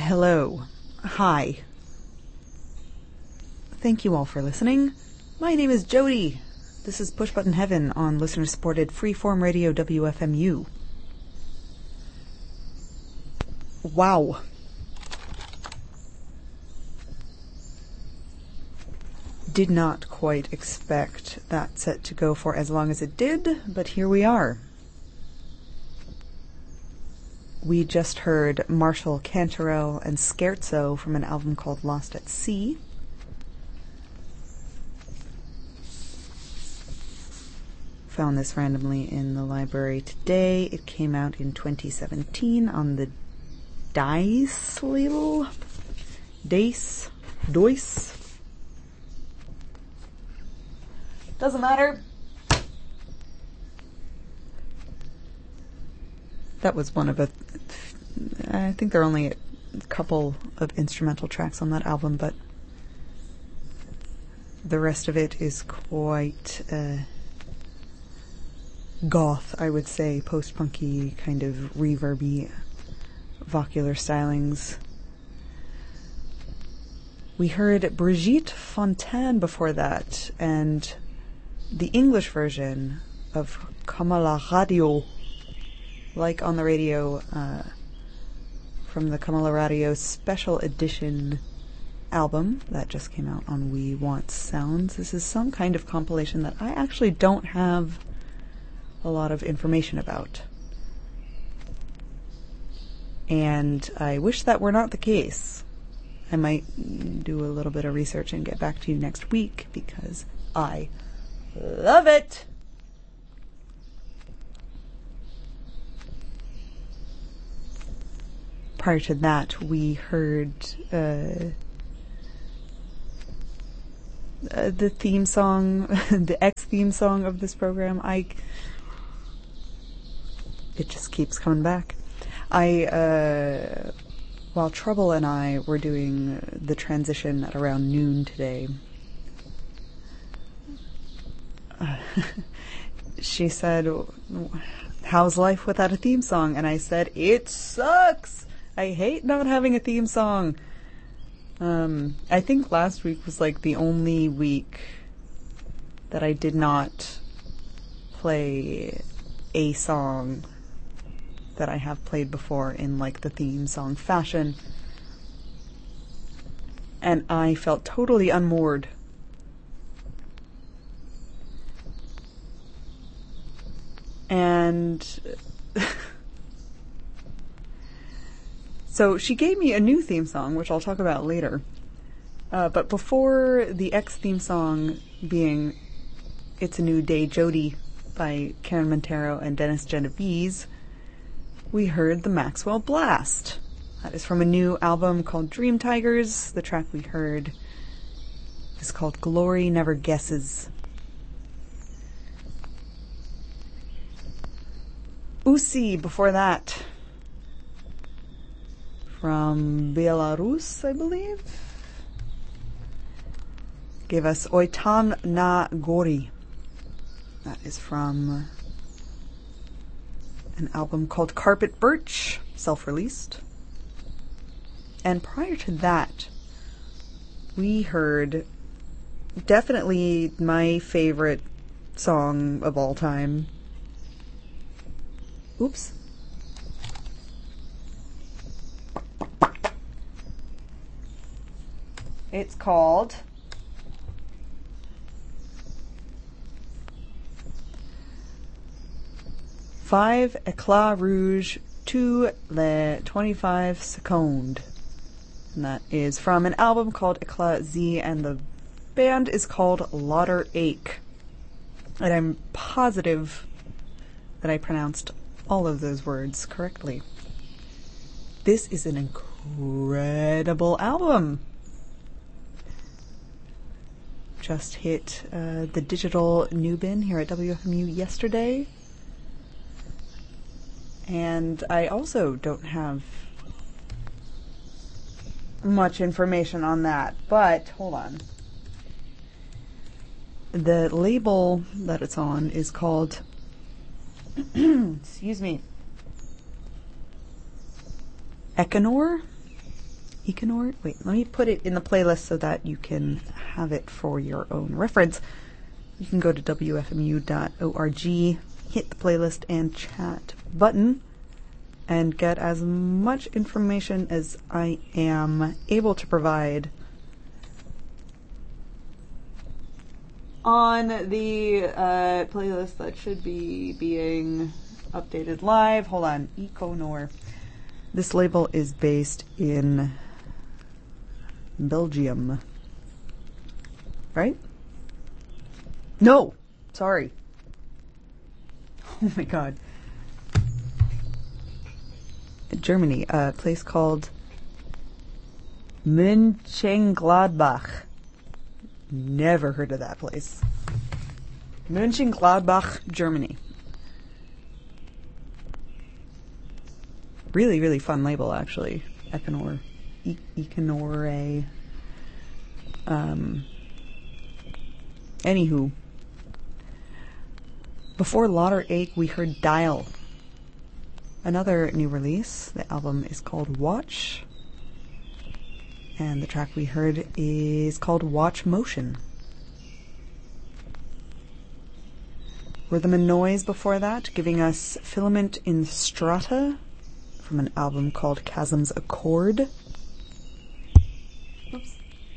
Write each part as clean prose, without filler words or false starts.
Hello. Hi. Thank you all for listening. My name is Jody. This is Push Button Heaven on listener-supported freeform radio WFMU. Wow. Did not quite expect that set to go for as long as it did, but here we are. We just heard Marshall Cantarell and Scherzo from an album called Lost at Sea. Found this randomly in the library today. It came out in 2017 on the Dice label. Dice. Doesn't matter. That was one of I think there are only a couple of instrumental tracks on that album, but the rest of it is quite goth, I would say, post-punky, kind of reverby, vocular stylings. We heard Brigitte Fontaine before that, and the English version of Comme à la radio, like on the radio, from the Comme à la radio special edition album that just came out on We Want Sounds. This is some kind of compilation that I actually don't have a lot of information about. And I wish that were not the case. I might do a little bit of research and get back to you next week because I love it! Prior to that, we heard the theme song, the ex-theme song of this program. It just keeps coming back. While Trouble and I were doing the transition at around noon today, she said, "How's life without a theme song?" And I said, "It sucks! I hate not having a theme song." I think last week was like the only week that I did not play a song that I have played before in like the theme song fashion. And I felt totally unmoored. And so she gave me a new theme song, which I'll talk about later. But before the ex-theme song being It's a New Day, Jody by Karen Montero and Dennis Genovese, we heard the Maxwell Blast. That is from a new album called Dream Tigers. The track we heard is called Glory Never Guesses. Usi before that. From Belarus, I believe. Gave us Oitan na Gori. That is from an album called Carpet Birch, self-released. And prior to that, we heard definitely my favorite song of all time. Oops. It's called Five Éclats Rouge to les 25 Secondes. And that is from an album called Éclat Z, and the band is called Lauder Ache. And I'm positive that I pronounced all of those words correctly. This is an incredible album. Just hit the digital new bin here at WFMU yesterday. And I also don't have much information on that, but hold on. The label that it's on is called excuse me, Ekanor. Icanor. Wait, let me put it in the playlist so that you can have it for your own reference. You can go to wfmu.org, hit the playlist and chat button, and get as much information as I am able to provide on the playlist that should be being updated live. Hold on, Icanor. This label is based in Belgium. Right? No! Sorry. Oh my god. Germany, a place called Mönchengladbach. Never heard of that place. Mönchengladbach, Germany. Really, really fun label, actually. Icanor. Icanor. Anywho. Before Lauder Ache, we heard Dial. Another new release. The album is called Watch. And the track we heard is called Watch Motion. Rhythm and Noise before that, giving us Filament in Strata from an album called Chasm's Accord. Oops.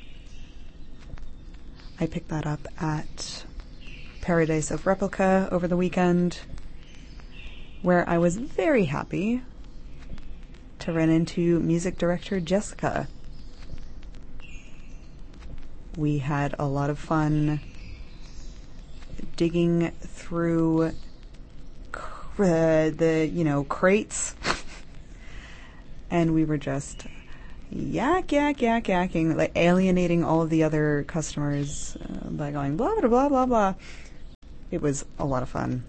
I picked that up at Paradise of Replica over the weekend, where I was very happy to run into music director Jessica. We had a lot of fun digging through the crates, and we were just yakking, like alienating all of the other customers by going blah blah blah blah blah. It was a lot of fun.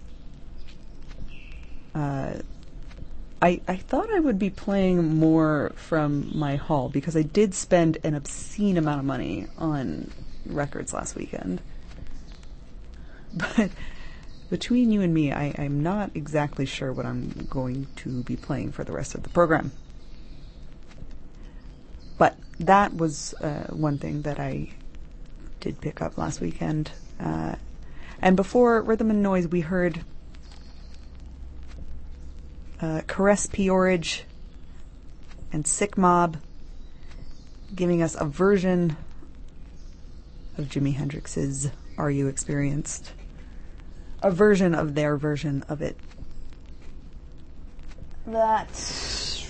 I thought I would be playing more from my haul because I did spend an obscene amount of money on records last weekend. But between you and me, I'm not exactly sure what I'm going to be playing for the rest of the program. But that was one thing that I did pick up last weekend. And before Rhythm and Noise, we heard Caress Peorage and Sick Mob giving us a version of Jimi Hendrix's Are You Experienced? A version of their version of it. That